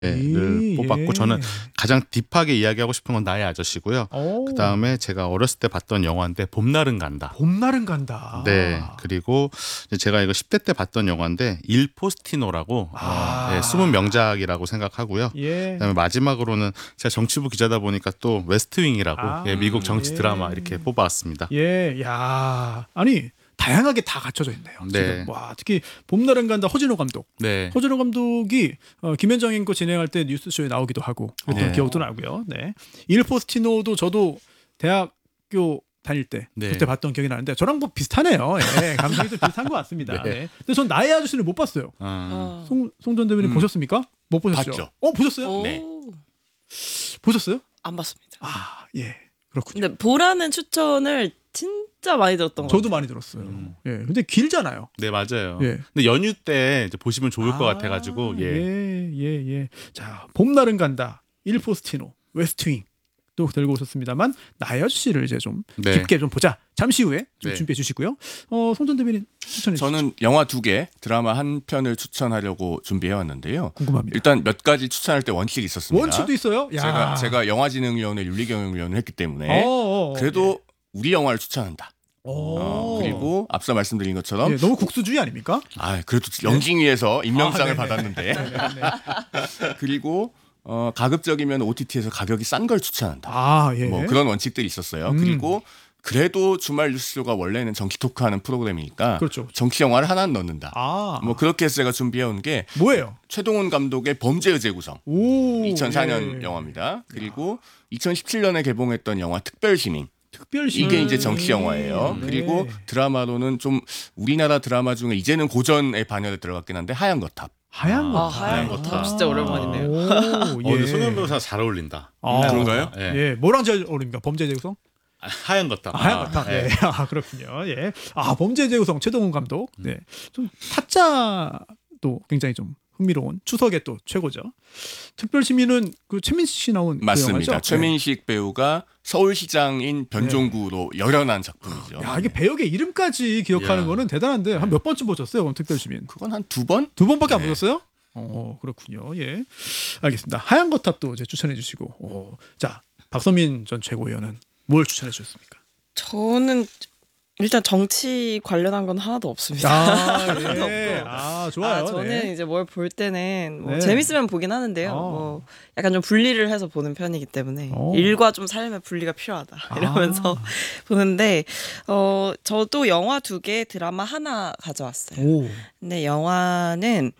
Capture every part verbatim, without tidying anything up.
를 예, 뽑았고 예. 저는 가장 딥하게 이야기하고 싶은 건 나의 아저씨고요. 오. 그다음에 제가 어렸을 때 봤던 영화인데 봄날은 간다. 봄날은 간다. 네. 그리고 이제 제가 이거 십 대 때 봤던 영화인데 일 포스티노라고 아. 어, 네, 숨은 명작이라고 생각하고요. 예. 그다음에 마지막으로는 제가 정치부 기자다 보니까 또 웨스트윙이라고 아, 예, 미국 정치 예. 드라마 이렇게 뽑아왔습니다. 예, 야, 아니 다양하게 다 갖춰져 있네요. 네. 지금 와, 특히 봄날은 간다 허진호 감독. 네. 허진호 감독이 어, 김현정 앵커 진행할 때 뉴스쇼에 나오기도 하고 그랬던 네. 기억도 나고요. 네. 일 포스티노도 저도 대학교 다닐 때 네. 그때 봤던 기억이 나는데 저랑 뭐 비슷하네요. 예, 감성이 좀 비슷한 것 같습니다. 네. 네. 근데 전 나의 아저씨를 못 봤어요. 아, 송 송전 대변인 음. 보셨습니까? 못 보셨죠? 봤죠. 어, 보셨어요? 오, 네. 보셨어요? 안 봤습니다. 아, 예. 그렇군요. 근데 보라는 추천을 진짜 많이 들었던 것 저도 같아요. 많이 들었어요. 음. 예. 근데 길잖아요. 네 맞아요. 예. 근데 연휴 때 이제 보시면 좋을 것 아, 같아가지고 예. 예, 예, 예. 자, 봄날은 간다. 일 포스티노, 웨스트윙 또 들고 오셨습니다만 나의 아저씨를 이제 좀 네. 깊게 좀 보자. 잠시 후에 좀 네. 준비해 주시고요. 어, 송전 대변인 추천해 주시죠. 저는 영화 두 개, 드라마 한 편을 추천하려고 준비해 왔는데요. 궁금합니다. 일단 몇 가지 추천할 때 원칙이 있었습니다. 원칙도 있어요? 야. 제가 제가 영화진흥위원회 윤리경영위원을 했기 때문에 어, 어, 어. 그래도 우리 영화를 추천한다. 오. 어, 그리고 앞서 말씀드린 것처럼 예, 너무 국수주의 아닙니까? 아 그래도 영징위에서 임명장을 아, 네네. 받았는데 네, 네. 그리고 어, 가급적이면 오티티에서 가격이 싼 걸 추천한다. 아, 예. 뭐 그런 원칙들이 있었어요. 음. 그리고 그래도 주말 뉴스쇼가 원래는 정치 토크하는 프로그램이니까 그렇죠. 정치 영화를 하나 넣는다. 아. 뭐 그렇게 해서 제가 준비해 온 게 뭐예요? 최동훈 감독의 범죄의 재구성 오. 이천사 년 예. 영화입니다. 그리고 이천십칠 년에 개봉했던 영화 특별시민 특별시 이게 이제 정치 영화예요. 네. 그리고 드라마로는 좀 우리나라 드라마 중에 이제는 고전의 반열에 들어갔긴 한데 하얀 거탑. 하얀 아, 거. 하얀 거탑. 진짜 오랜만이네요. 오, 어, 예. 근데 송현 변호사 잘 어울린다. 아, 그런가요? 예. 예. 뭐랑 제일 어울립니까? 범죄 재구성? 아, 하얀 거탑. 아, 하얀 아, 거탑. 예. 예. 아, 그렇군요. 예. 아, 범죄 재구성 최동훈 감독. 네. 좀 타짜도 굉장히 좀 흥미로운 추석의 또 최고죠. 특별시민은 그 최민식 씨 나온 그 맞습니다. 영화죠? 최민식 배우가 서울시장인 변종구로 열연한 작품이죠. 네. 야, 이게 배역의 이름까지 기억하는 야. 거는 대단한데 한 몇 번쯤 보셨어요? 그럼 특별시민 그건 한 두 번? 두 번밖에 안 네. 보셨어요? 어, 그렇군요. 예, 알겠습니다. 하얀 거탑도 이제 추천해 주시고, 어, 자 박서민 전 최고위원은 뭘 추천해 주셨습니까? 저는 일단 정치 관련한 건 하나도 없습니다. 아, 하나도 예. 없고. 아, 좋아요. 아, 저는 네. 이제 뭘 볼 때는 뭐 네. 재밌으면 보긴 하는데요. 어. 뭐 약간 좀 분리를 해서 보는 편이기 때문에 어. 일과 좀 삶의 분리가 필요하다 이러면서 아. 보는데 어 저도 영화 두 개, 드라마 하나 가져왔어요. 오, 근데 영화는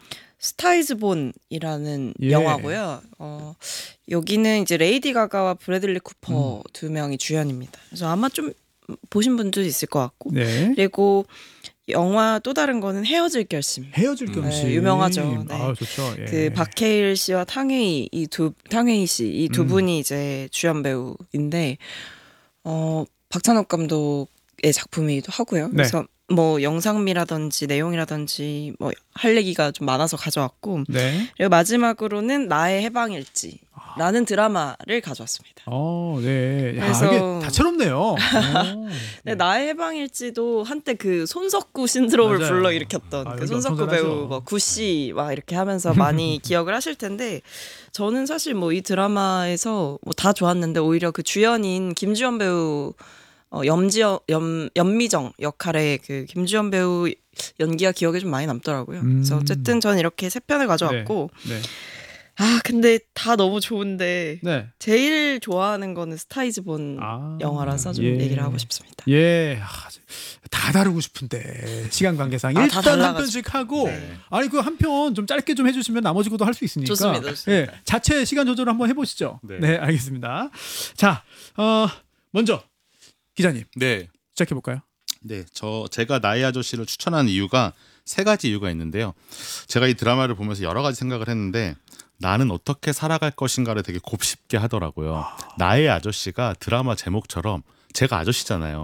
스타이즈본이라는 예. 영화고요. 어, 여기는 이제 레이디 가가와 브래들리 쿠퍼 음. 두 명이 주연입니다. 그래서 아마 좀 보신 분도 있을 것 같고. 네. 그리고 영화 또 다른 거는 헤어질 결심. 헤어질 음. 겸시 네, 유명하죠. 네. 아, 좋죠. 예. 그 박해일 씨와 탕웨이 이 두 탕웨이 씨 이 두 음. 분이 이제 주연 배우인데 어 박찬욱 감독의 작품이기도 하고요. 네. 그래서 뭐 영상미라든지 내용이라든지 뭐 할 얘기가 좀 많아서 가져왔고 네. 그리고 마지막으로는 나의 해방일지라는 드라마를 가져왔습니다. 어, 네. 야, 그래서- 이게 다채롭네요. 오, 근데 네. 나의 해방일지도 한때 그 손석구 신드롬을 맞아요. 불러일으켰던 아, 그 여기 손석구 엄청 배우 잘하죠. 뭐 구씨 막 이렇게 하면서 많이 기억을 하실 텐데 저는 사실 뭐 이 드라마에서 뭐 다 좋았는데 오히려 그 주연인 김주현 배우 어, 염지연 염 연미정 역할의 그 김주현 배우 연기가 기억에 좀 많이 남더라고요. 음. 그래서 어쨌든 전 이렇게 세 편을 가져왔고 네. 아 근데 다 너무 좋은데 네. 제일 좋아하는 거는 스타이즈본 아, 영화라서 좀 예. 얘기를 하고 싶습니다. 예, 아, 다 다루고 싶은데 시간 관계상 아, 다 일단 한 달라가지고. 편씩 하고 네. 아니 그 한 편 좀 짧게 좀 해주시면 나머지 것도 할 수 있으니까 좋습니다, 좋습니다. 예, 자체 시간 조절 한번 해보시죠. 네, 네. 알겠습니다. 자, 어, 먼저 기자님 네. 시작해 볼까요? 네, 저 제가 나의 아저씨를 추천한 이유가 세 가지 이유가 있는데요. 제가 이 드라마를 보면서 여러 가지 생각을 했는데 나는 어떻게 살아갈 것인가를 되게 곱씹게 하더라고요. 나의 아저씨가 드라마 제목처럼 제가 아저씨잖아요.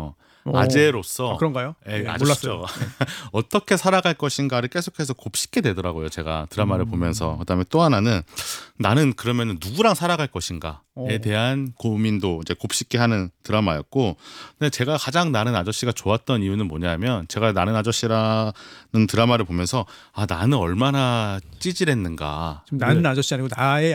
오. 아재로서 아, 그런가요? 예, 네, 아저씨죠. 몰랐어요. 어떻게 살아갈 것인가를 계속해서 곱씹게 되더라고요. 제가 드라마를 음. 보면서. 그다음에 또 하나는 나는 그러면 누구랑 살아갈 것인가에 어. 대한 고민도 이제 곱씹게 하는 드라마였고, 근데 제가 가장 나는 아저씨가 좋았던 이유는 뭐냐면 제가 나는 아저씨라는 드라마를 보면서 아 나는 얼마나 찌질했는가. 지금 나는 아저씨 아니고 나의